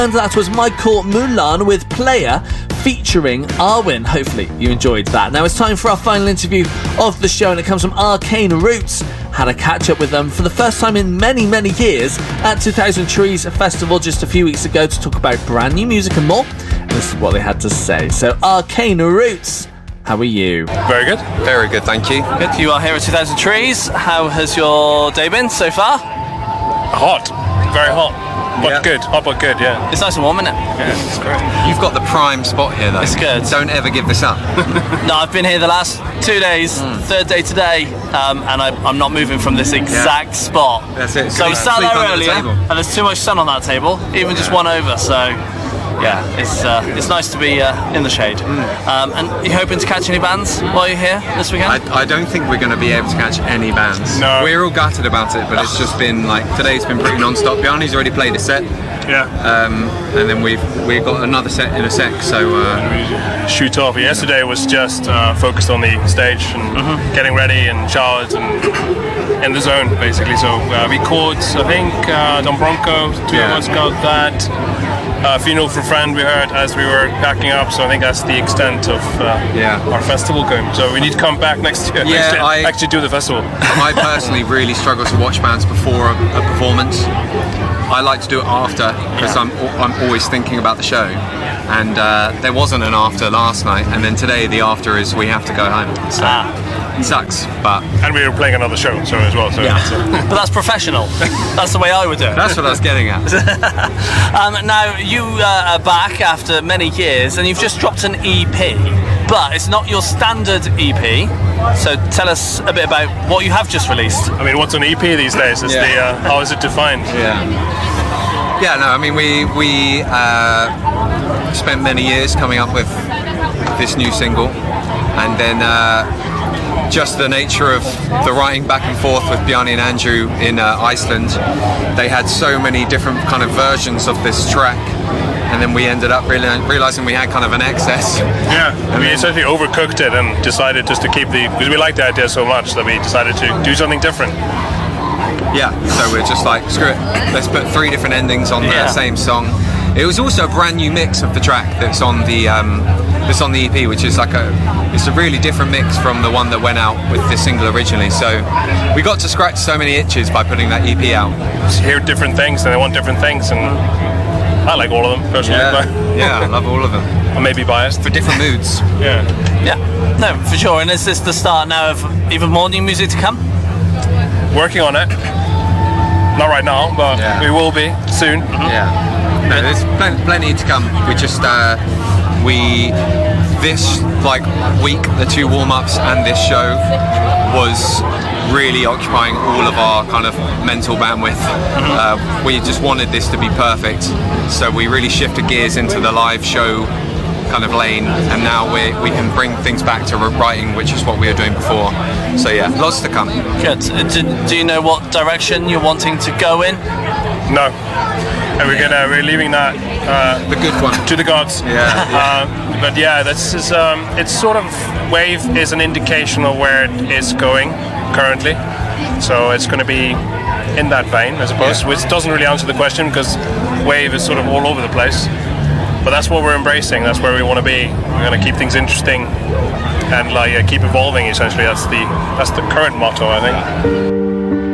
And that was Michael Mulan with Player featuring Arwen. Hopefully you enjoyed that. Now it's time for our final interview of the show, and it comes from Arcane Roots. Had a catch up with them for the first time in many, many years at 2000 Trees Festival just a few weeks ago to talk about brand new music and more. And this is what they had to say. So Arcane Roots, how are you? Very good. Very good, thank you. Good. You are here at 2000 Trees. How has your day been so far? Hot. Very hot. But good. Hot but good, yeah. It's nice and warm, isn't it? Yeah, it's great. You've got the prime spot here, though. It's good. Don't ever give this up. No, I've been here the last 2 days, third day today, and I'm not moving from this exact spot. That's it. So I sat there earlier, and there's too much sun on that table, even just one over, so... Yeah, it's nice to be in the shade. And you're hoping to catch any bands while you're here this weekend? I don't think we're going to be able to catch any bands. No. We're all gutted about it, but it's just been like, today's been pretty non-stop. Bjarni's already played a set. Yeah. And then we've got another set in a sec, so... Shoot off. Yesterday was just focused on the stage and getting ready and showered and in the zone, basically. So we caught, I think, Don Bronco, two of us got that. Funeral for a Friend we heard as we were packing up, so I think that's the extent of our festival going. So we need to come back next year, actually do the festival. I personally really struggle to watch bands before a performance. I like to do it after, because I'm always thinking about the show. And there wasn't an after last night, and then today the after is we have to go home. So it sucks, but... And we were playing another show as well. So but that's professional. That's the way I would do it. That's what I was getting at. Now, you are back after many years, and you've just dropped an EP, but it's not your standard EP. So tell us a bit about what you have just released. I mean, what's an EP these days? Is how is it defined? Yeah, no, I mean, we spent many years coming up with this new single, and then just the nature of the writing back and forth with Bjarni and Andrew in Iceland, they had so many different kind of versions of this track, and then we ended up realizing we had kind of an excess. Yeah, I mean, essentially overcooked it and decided just to keep because we liked the idea so much that we decided to do something different. Yeah, so we're just like, screw it, let's put 3 different endings on the same song. It was also a brand new mix of the track that's on the EP, which is like it's a really different mix from the one that went out with this single originally. So we got to scratch so many itches by putting that EP out. Just hear different things, and they want different things, and I like all of them personally. Yeah, I love all of them. I may be biased for different moods. Yeah, no, for sure. And is this the start now of even more new music to come? Working on it. Not right now, but we will be soon. No, there's plenty to come. We just this like week, the 2 warm-ups and this show was really occupying all of our kind of mental bandwidth. We just wanted this to be perfect, so we really shifted gears into the live show kind of lane, and now we can bring things back to writing, which is what we were doing before. So yeah, lots to come. Good. Do you know what direction you're wanting to go in? No. And we're leaving that the good one to the gods. But yeah, this is it's sort of Wave is an indication of where it is going currently. So it's going to be in that vein, I suppose, which doesn't really answer the question because Wave is sort of all over the place. But that's what we're embracing. That's where we want to be. We're going to keep things interesting and keep evolving. Essentially, that's the current motto, I think.